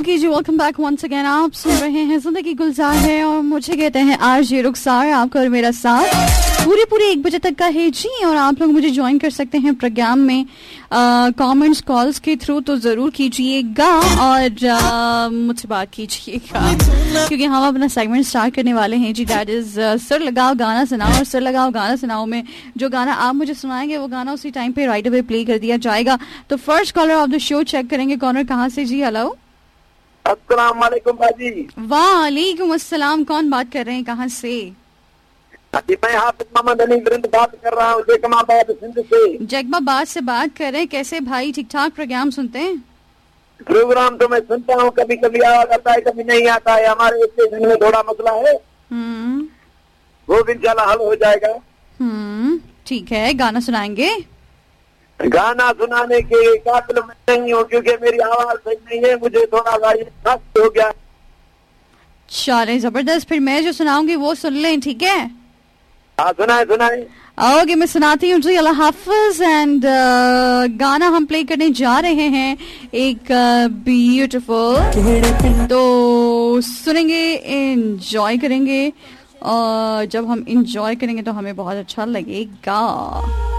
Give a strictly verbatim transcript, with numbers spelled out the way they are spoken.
Okay जी, welcome back once again. आप सुन रहे हैं जिंदगी गुलजार है और मुझे कहते हैं आरजे रुखसार। आपका और मेरा साथ पूरे पूरे एक बजे तक का है जी। और आप लोग मुझे ज्वाइन कर सकते हैं प्रोग्राम में कमेंट्स कॉल्स के थ्रू, तो जरूर कीजिएगा और आ, मुझसे बात कीजिएगा क्योंकि हम अपना सेगमेंट स्टार्ट करने वाले हैं जी। दैट इज सर लगाओ गाना सुनाओ। और सर लगाओ गाना सुनाओ में जो गाना आप मुझे सुनाएंगे वो गाना उसी टाइम पे राइट अवे प्ले कर दिया जाएगा। तो first caller of the show check करेंगे कॉलर कहाँ से जी। हेलो, अस्सलाम वालेकुम बाजी। वालेकुम अस्सलाम। कौन बात कर रहे हैं, कहाँ से? मैं हाफिज मोहम्मद अली वरिंद बात कर रहा हूँ जैकमाबाद सिंध से। जैकमाबाद से बात कर रहे हैं। कैसे भाई, ठीक ठाक प्रोग्राम सुनते हैं? प्रोग्राम तो मैं सुनता हूँ, कभी कभी आवाज आता है कभी नहीं आता है। हमारे स्टेशन में थोड़ा मसला है, हम्म वो भी इंशाल्लाह हल हो जाएगा। हम्म ठीक है, गाना सुनाएंगे? गाना सुनाने के काबिल मैं नहीं हूँ क्योंकि मेरी आवाज सही नहीं है, मुझे थोड़ा खस्त हो गया। चले जबरदस्त, फिर मैं जो सुनाऊंगी वो सुन लें, ठीक है? हाँ सुनाए सुनाए। ओके, मैं सुनाती हूँ जी। अल्लाह हाफिज। एंड गाना हम प्ले करने जा रहे हैं एक ब्यूटीफुल, uh, तो सुनेंगे, एंजॉय करेंगे और जब हम एंजॉय करेंगे तो हमें बहुत अच्छा लगेगा।